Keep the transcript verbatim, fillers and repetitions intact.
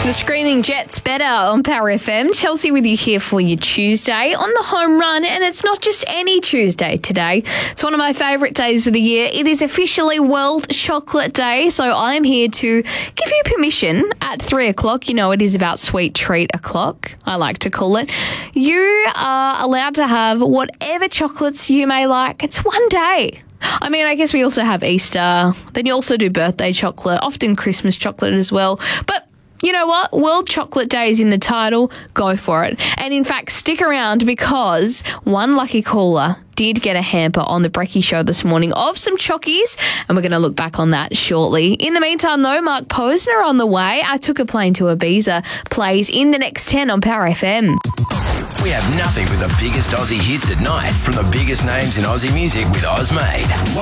The Screaming Jets better on Power F M. Chelsea with you here for your Tuesday on the home run, and it's not just any Tuesday today. It's one of my favourite days of the year. It is officially World Chocolate Day, so I am here to give you permission at three o'clock. You know it is about sweet treat o'clock, I like to call it. You are allowed to have whatever chocolates you may like. It's one day. I mean, I guess we also have Easter. Then you also do birthday chocolate, often Christmas chocolate as well. But you know what? World Chocolate Day is in the title. Go for it. And in fact, stick around because one lucky caller did get a hamper on the Brekkie Show this morning of some chockies, and we're going to look back on that shortly. In the meantime, though, Mark Posner on the way. I Took a Plane to Ibiza plays in the next ten on Power F M. We have nothing but the biggest Aussie hits at night from the biggest names in Aussie music with Ozmade.